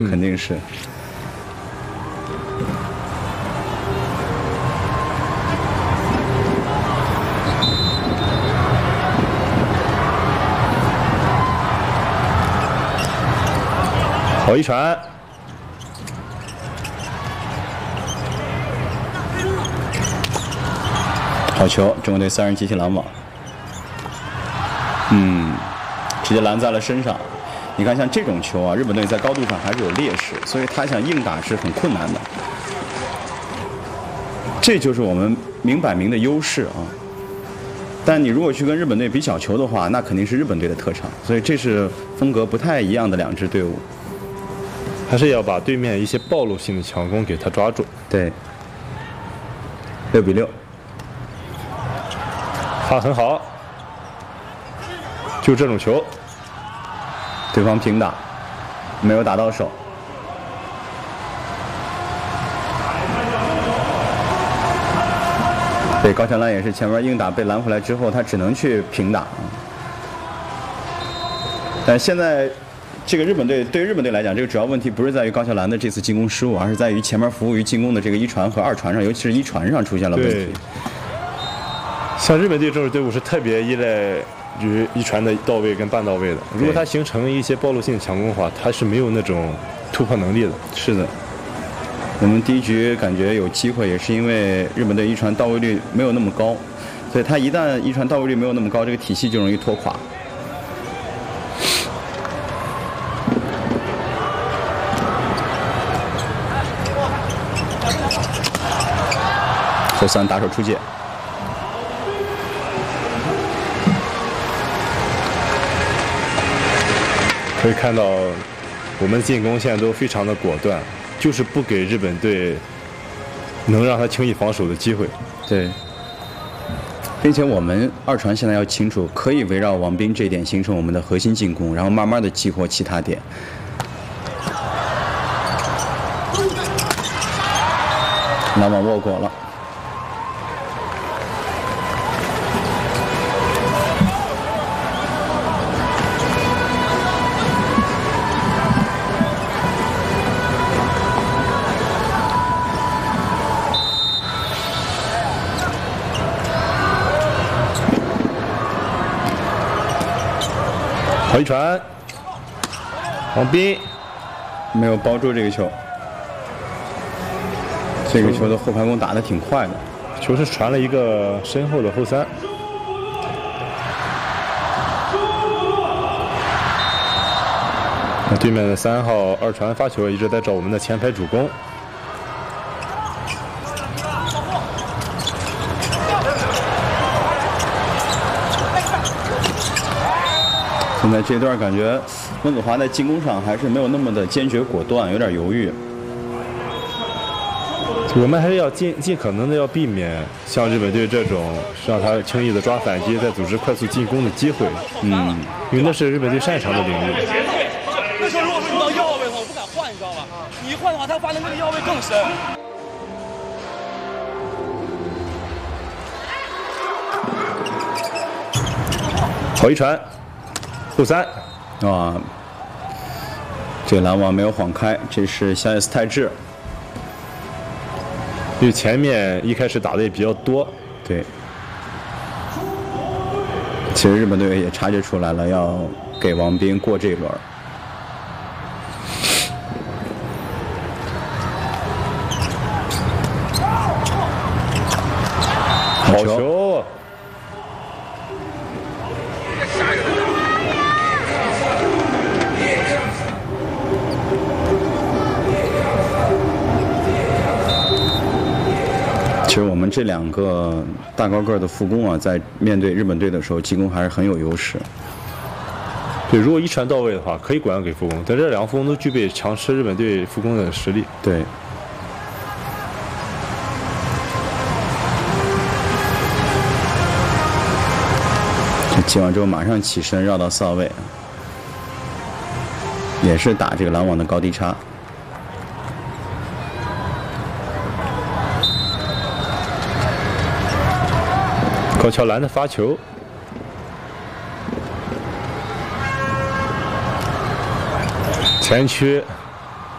肯定是。 好一传， 好球！中国队3人集体拦网，直接拦在了身上。你看，像这种球啊，日本队在高度上还是有劣势，所以他想硬打是很困难的。这就是我们明摆明的优势啊。但你如果去跟日本队比小球的话，那肯定是日本队的特长。所以这是风格不太一样的2支队伍。 还是要把对面一些暴露性的强攻给他抓住。 对，6比6， 他很好，就这种球， 对方平打，没有打到手。对，高桥兰也是前面硬打被拦回来之后，他只能去平打。但现在。这个日本队对于日本队来讲，这个主要问题不是在于高桥兰的这次进攻失误，而是在于前面服务于进攻的这个1传和2传上，尤其是1传上出现了问题。 像日本队这种队伍是特别依赖于1传的到位跟半到位的。如果它形成一些暴露性强攻的话，它是没有那种突破能力的。 是的，我们第1局感觉有机会，也是因为日本队1传到位率没有那么高，所以他一旦1传到位率没有那么高，这个体系就容易拖垮。后3打手出界， 可以看到我们进攻现在都非常的果断，就是不给日本队能让他轻易防守的机会。 对，并且我们2传现在要清楚，可以围绕王斌这一点形成我们的核心进攻，然后慢慢的激活其他点。拦网握过了。 好一传，王斌没有包住这个球，这个球的后排攻打得挺快的， 球是传了一个身后的后3。那对面的3号2传发球一直在找我们的前排主攻。 现在这段感觉温子华在进攻上还是没有那么的坚决果断，有点犹豫。 我们还是要尽可能的要避免像日本队这种让他轻易的抓反击，再组织快速进攻的机会。因为那是日本队擅长的领域。 那时候如果说你到腰位的话，我不敢换，你知道吧？你一换的话，他发现那个腰位更深。 好一传，后3， 啊，这个拦网没有晃开，这是小野寺太志。 因为前面一开始打的也比较多。 对，其实日本队也察觉出来了，要给王斌过这一轮。 好球！ 其实我们这2个大高个的副攻啊，在面对日本队的时候，进攻还是很有优势。 对，如果1传到位的话，可以管要给副攻，但这2个副攻都具备强吃日本队副攻的实力。 对。这接完之后马上起身绕到4号位，也是打这个拦网的高低差。 高桥兰的发球，前区